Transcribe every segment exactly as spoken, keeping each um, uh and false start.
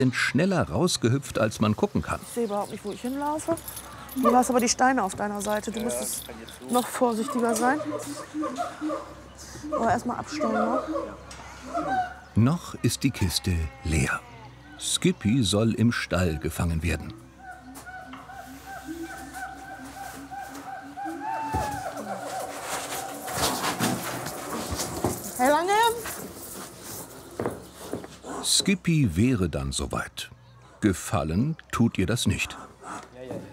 sind schneller rausgehüpft, als man gucken kann. Ich sehe überhaupt nicht, wo ich hinlaufe. Du hast aber die Steine auf deiner Seite. Du müsstest noch vorsichtiger sein. Aber erst mal abstellen, ne? Noch ist die Kiste leer. Skippy soll im Stall gefangen werden. Herr Lange? Skippy wäre dann soweit. Gefallen tut ihr das nicht. Ja, ja,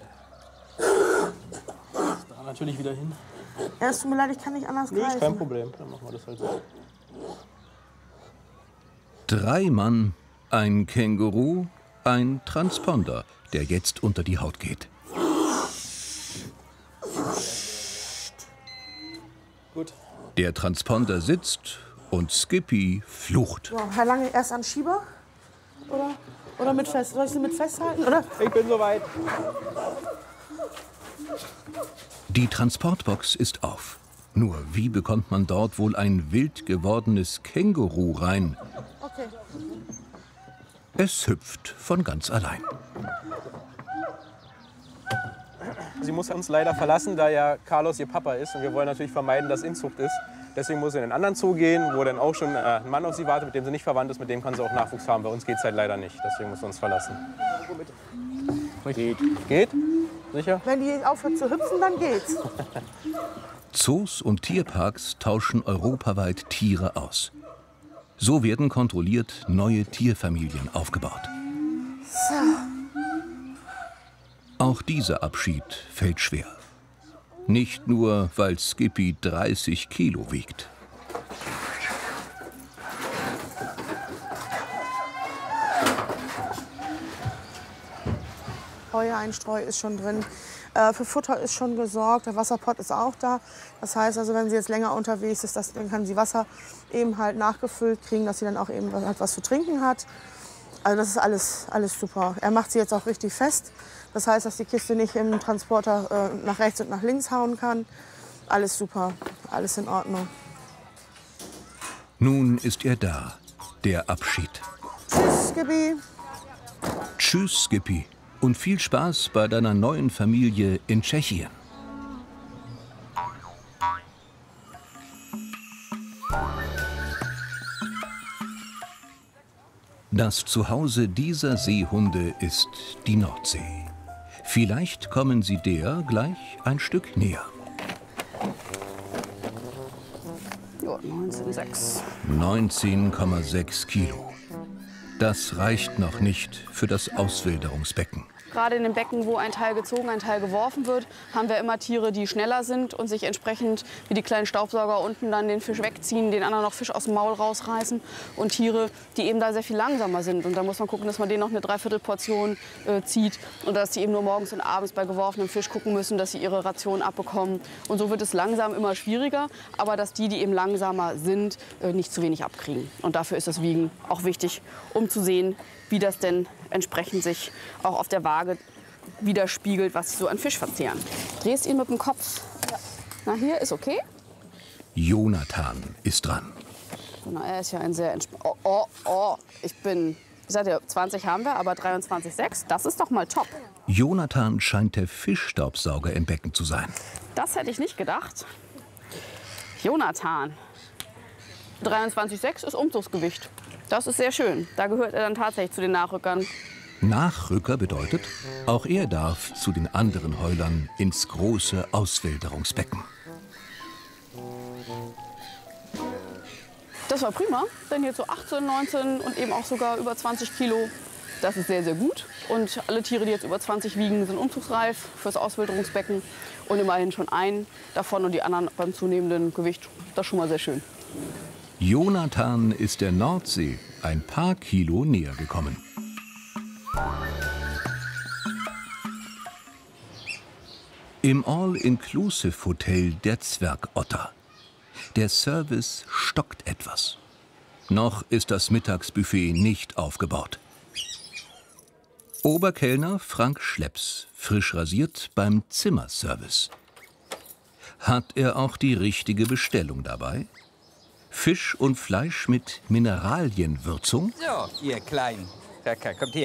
ja. Da natürlich wieder hin. Ja, es tut mir leid, ich kann nicht anders Nee, greifen. ist kein Problem. Dann machen wir das halt so. Drei Mann, ein Känguru, ein Transponder, der jetzt unter die Haut geht. Gut. Der Transponder sitzt und Skippy flucht. So, Herr Lange, erst an Schieber? Oder, oder mit fest? Soll ich sie mit festhalten? Oder? Ich bin soweit. Die Transportbox ist auf. Nur wie bekommt man dort wohl ein wild gewordenes Känguru rein? Okay. Es hüpft von ganz allein. Sie muss uns leider verlassen, da ja Carlos ihr Papa ist. Und wir wollen natürlich vermeiden, dass Inzucht ist. Deswegen muss sie in einen anderen Zoo gehen, wo dann auch schon äh, ein Mann auf sie wartet, mit dem sie nicht verwandt ist. Mit dem kann sie auch Nachwuchs haben. Bei uns geht es halt leider nicht. Deswegen muss sie uns verlassen. Geht. Geht? Sicher? Wenn die aufhört zu hüpfen, dann geht's. Zoos und Tierparks tauschen europaweit Tiere aus. So werden kontrolliert neue Tierfamilien aufgebaut. So. Auch dieser Abschied fällt schwer. Nicht nur, weil Skippy dreißig Kilo wiegt. Heueinstreu ist schon drin. Äh, für Futter ist schon gesorgt. Der Wasserpott ist auch da. Das heißt also, wenn sie jetzt länger unterwegs ist, das, dann kann sie Wasser eben halt nachgefüllt kriegen, dass sie dann auch eben halt was zu trinken hat. Also das ist alles, alles super. Er macht sie jetzt auch richtig fest. Das heißt, dass die Kiste nicht im Transporter äh, nach rechts und nach links hauen kann. Alles super, alles in Ordnung. Nun ist er da, der Abschied. Tschüss, Skippy. Tschüss, Skippy. Und viel Spaß bei deiner neuen Familie in Tschechien. Das Zuhause dieser Seehunde ist die Nordsee. Vielleicht kommen sie der gleich ein Stück näher. Ja, neunzehn Komma sechs. neunzehn Komma sechs Kilo. Das reicht noch nicht für das Auswilderungsbecken. Gerade in den Becken, wo ein Teil gezogen, ein Teil geworfen wird, haben wir immer Tiere, die schneller sind und sich entsprechend wie die kleinen Staubsauger unten dann den Fisch wegziehen, den anderen noch Fisch aus dem Maul rausreißen. Und Tiere, die eben da sehr viel langsamer sind. Und da muss man gucken, dass man denen noch eine Dreiviertelportion äh, zieht und dass sie eben nur morgens und abends bei geworfenem Fisch gucken müssen, dass sie ihre Ration abbekommen. Und so wird es langsam immer schwieriger, aber dass die, die eben langsamer sind, äh, nicht zu wenig abkriegen. Und dafür ist das Wiegen auch wichtig, um zu sehen, wie das denn entsprechend sich auch auf der Waage widerspiegelt, was sie so an Fisch verzehren. Drehst ihn mit dem Kopf. Ja. Na, hier ist okay. Jonathan ist dran. Na, er ist ja ein sehr entspannt. Oh, oh, oh, ich bin, wie gesagt, ja, zwanzig haben wir, aber dreiundzwanzig Komma sechs, das ist doch mal top. Jonathan scheint der Fischstaubsauger im Becken zu sein. Das hätte ich nicht gedacht. Jonathan, dreiundzwanzig Komma sechs ist Umzugsgewicht. Das ist sehr schön. Da gehört er dann tatsächlich zu den Nachrückern. Nachrücker bedeutet, auch er darf zu den anderen Heulern ins große Auswilderungsbecken. Das war prima, denn jetzt so achtzehn, neunzehn und eben auch sogar über zwanzig Kilo. Das ist sehr, sehr gut. Und alle Tiere, die jetzt über zwanzig wiegen, sind umzugsreif fürs Auswilderungsbecken. Und immerhin schon ein davon und die anderen beim zunehmenden Gewicht. Das ist schon mal sehr schön. Jonathan ist der Nordsee ein paar Kilo näher gekommen. Im All-Inclusive-Hotel der Zwergotter. Der Service stockt etwas. Noch ist das Mittagsbuffet nicht aufgebaut. Oberkellner Frank Schlepps, frisch rasiert beim Zimmerservice. Hat er auch die richtige Bestellung dabei? Fisch und Fleisch mit Mineralienwürzung? So, ihr kleinen Racker, kommt her.